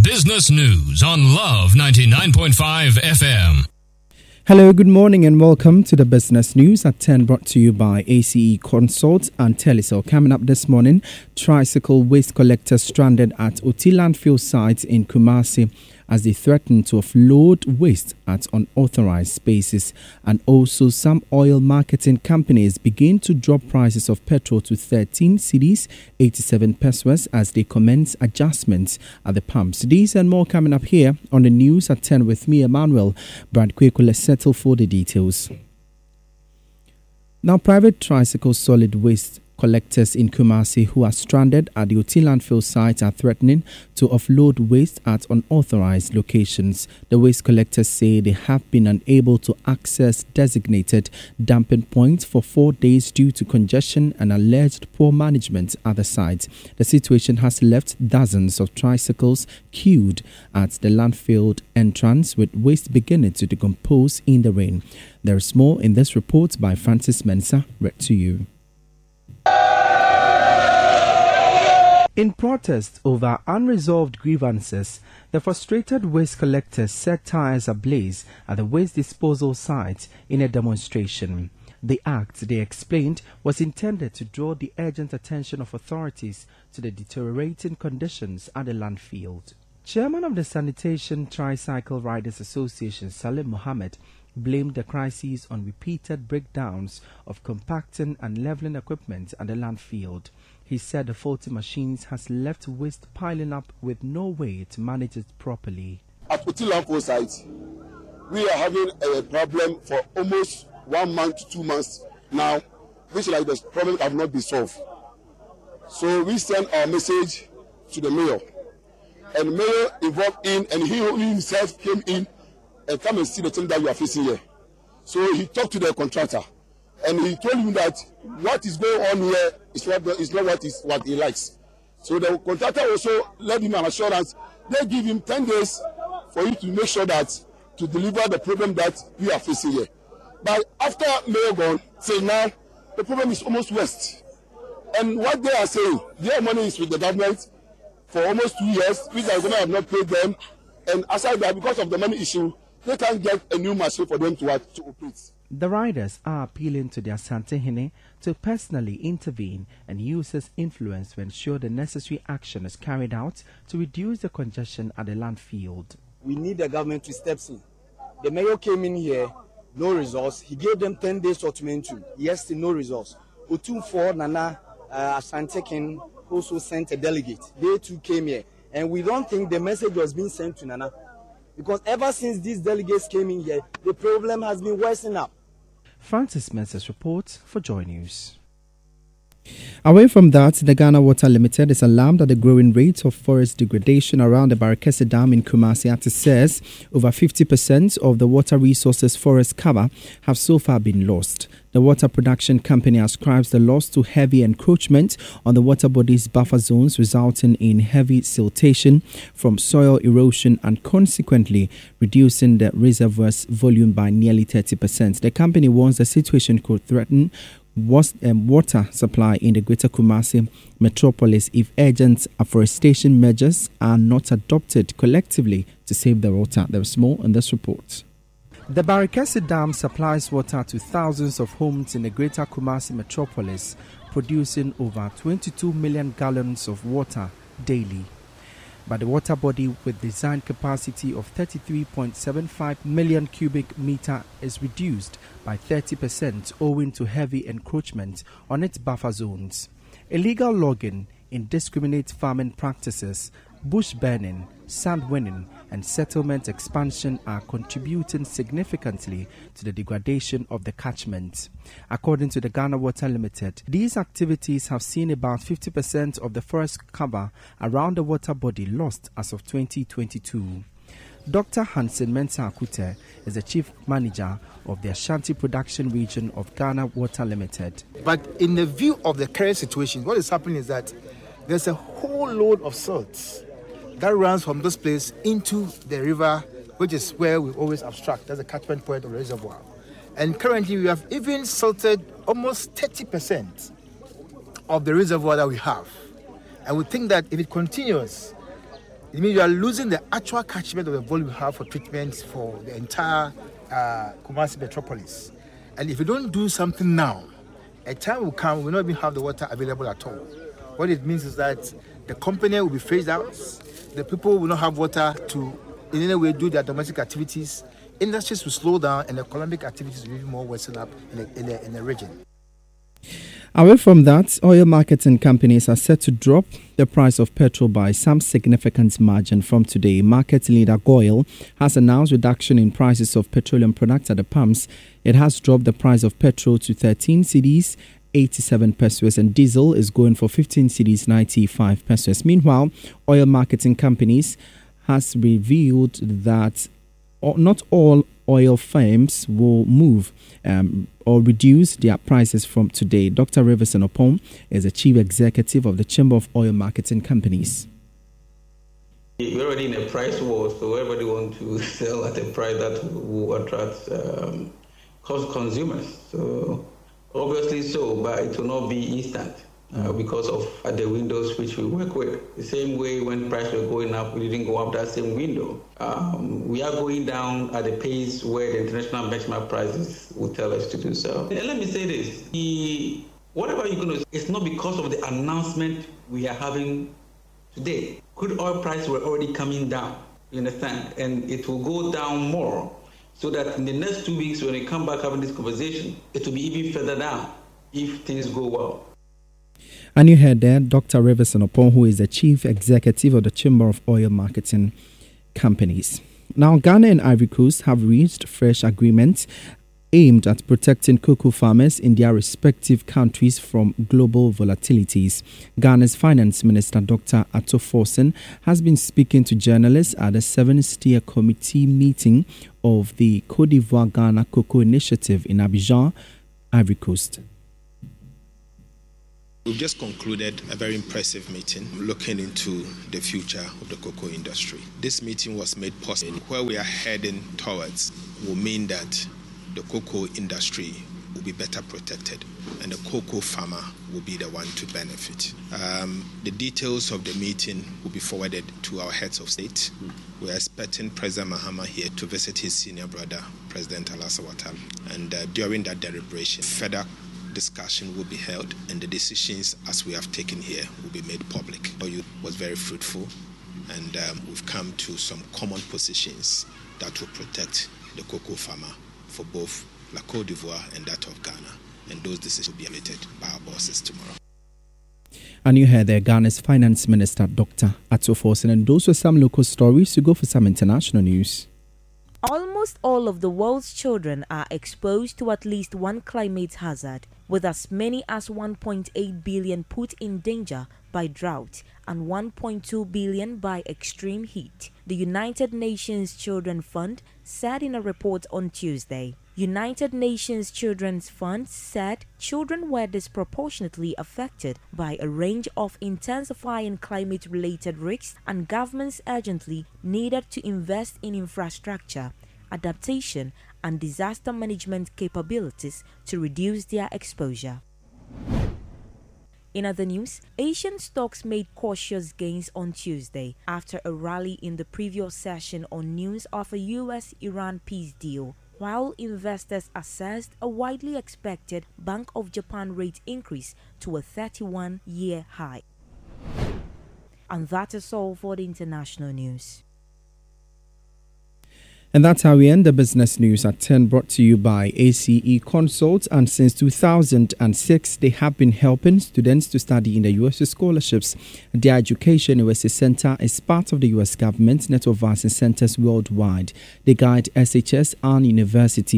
Business News on Love 99.5 FM. Hello, good morning and welcome to the Business News at 10, brought to you by ACE Consult and Telecel. Coming up this morning, tricycle waste collectors stranded at Oti landfill site in Kumasi as they threaten to offload waste at unauthorized spaces. And also some oil marketing companies begin to drop prices of petrol to 13 cedis, 87 pesos as they commence adjustments at the pumps. These and more coming up here on the news at 10 with me, Emmanuel. Brad Kweko, let's settle for the details. Now, private tricycle solid waste collectors in Kumasi who are stranded at the Oti landfill site are threatening to offload waste at unauthorized locations. The waste collectors say they have been unable to access designated dumping points for 4 days due to congestion and alleged poor management at the site. The situation has left dozens of tricycles queued at the landfill entrance, with waste beginning to decompose in the rain. There is more in this report by Francis Mensah, read to you. In protest over unresolved grievances, the frustrated waste collectors set tires ablaze at the waste disposal site in a demonstration. The act, they explained, was intended to draw the urgent attention of authorities to the deteriorating conditions at the landfill. Chairman of the Sanitation Tricycle Riders Association, Salim Mohammed, blamed the crisis on repeated breakdowns of compacting and leveling equipment at the landfill. He said the faulty machines has left waste piling up with no way to manage it properly. At Oti landfill site, we are having a problem for almost 1 month to 2 months now, which like the problem have not been solved. So we sent our message to the mayor, and the mayor involved in, and he himself came in and come and see the thing that you are facing here. So he talked to the contractor, and he told him that what is going on here is not what he likes. So the contractor also led him an assurance. They give him 10 days for you to make sure that to deliver the problem that we are facing here. But after Mayor gone, say now the problem is almost worse. And what they are saying, their money is with the government for almost 2 years, which the government have not paid them. And aside that, because of the money issue, they can't get a new machine for them to operate. The riders are appealing to the Asante Hene to personally intervene and use his influence to ensure the necessary action is carried out to reduce the congestion at the landfill. We need the government to step in. The mayor came in here, no results. He gave them 10 days ultimatum. Yes, no results. Otumfor Nana Asante King also sent a delegate. They too came here. And we don't think the message was being sent to Nana. Because ever since these delegates came in here, the problem has been worsening up. Francis Mensah's report for Joy News. Away from that, the Ghana Water Limited is alarmed at the growing rate of forest degradation around the Barekese Dam in Kumasi. It says over 50% of the water resources forest cover have so far been lost. The water production company ascribes the loss to heavy encroachment on the water body's buffer zones, resulting in heavy siltation from soil erosion and consequently reducing the reservoir's volume by nearly 30%. The company warns the situation could threaten water supply in the Greater Kumasi metropolis if urgent afforestation measures are not adopted collectively to save the water. There is more in this report. The Barekese Dam supplies water to thousands of homes in the Greater Kumasi metropolis, producing over 22 million gallons of water daily. But the water body, with design capacity of 33.75 million cubic meter, is reduced by 30% owing to heavy encroachment on its buffer zones. Illegal logging, indiscriminate farming practices, bush burning, sand winning, and settlement expansion are contributing significantly to the degradation of the catchment. According to the Ghana Water Limited, these activities have seen about 50% of the forest cover around the water body lost as of 2022. Dr. Hansen Mensah Akute is the chief manager of the Ashanti Production Region of Ghana Water Limited. But in the view of the current situation, what is happening is that there's a whole load of salt that runs from this place into the river, which is where we always abstract. That's a catchment point of the reservoir. And currently we have even salted almost 30% of the reservoir that we have. And we think that if it continues, it means you are losing the actual catchment of the volume you have for treatments for the entire Kumasi metropolis. And if you don't do something now, a time will come, we will not even have the water available at all. What it means is that the company will be phased out, the people will not have water to in any way do their domestic activities, industries will slow down, and economic activities will be more worsen up in the region. Away from that, oil marketing companies are set to drop the price of petrol by some significant margin from today. Market leader GOIL has announced reduction in prices of petroleum products at the pumps. It has dropped the price of petrol to 13 cedis, 87 pesos, and diesel is going for 15 cedis, 95 pesos. Meanwhile, oil marketing companies has revealed that not all oil firms will move or reduce their prices from today. Dr. Riverson Opon is the chief executive of the Chamber of Oil Marketing Companies. We're already in a price war, so everybody wants to sell at a price that will attract consumers. So obviously so, but it will not be instant. Because of the windows which we work with. The same way when prices were going up, we didn't go up that same window. We are going down at a pace where the international benchmark prices will tell us to do so. And let me say this, whatever you're going to, it's not because of the announcement we are having today. Crude oil prices were already coming down, you understand? And it will go down more so that in the next 2 weeks when we come back having this conversation, it will be even further down if things go well. And you heard there Dr. Riverson Opon, who is the chief executive of the Chamber of Oil Marketing Companies. Now, Ghana and Ivory Coast have reached fresh agreements aimed at protecting cocoa farmers in their respective countries from global volatilities. Ghana's Finance Minister, Dr. Ato Forson, has been speaking to journalists at the 7th-tier committee meeting of the Côte d'Ivoire Ghana Cocoa Initiative in Abidjan, Ivory Coast. We've just concluded a very impressive meeting looking into the future of the cocoa industry. This meeting was made possible. Where we are heading towards will mean that the cocoa industry will be better protected and the cocoa farmer will be the one to benefit. The details of the meeting will be forwarded to our heads of state. We are expecting President Mahama here to visit his senior brother, President Alassane Ouattara. And during that deliberation, further discussion will be held and the decisions as we have taken here will be made public. It was very fruitful and we've come to some common positions that will protect the cocoa farmer for both La Côte d'Ivoire and that of Ghana, and those decisions will be emitted by our bosses tomorrow. And you heard there Ghana's Finance Minister, Dr. Ato Forson, and those were some local stories. To go for some international news. Almost all of the world's children are exposed to at least one climate hazard, with as many as 1.8 billion put in danger by drought and 1.2 billion by extreme heat, the United Nations Children's Fund said in a report on Tuesday. United Nations Children's Fund said children were disproportionately affected by a range of intensifying climate-related risks and governments urgently needed to invest in infrastructure, adaptation and disaster management capabilities to reduce their exposure. In other news, Asian stocks made cautious gains on Tuesday after a rally in the previous session on news of a US-Iran peace deal, while investors assessed a widely expected Bank of Japan rate increase to a 31-year high. And that is all for the international news. And that's how we end the business news at 10, brought to you by ACE Consult. And since 2006, they have been helping students to study in the U.S. with scholarships. Their Education USA Center is part of the U.S. government's network of vaccine centers worldwide. They guide SHS and university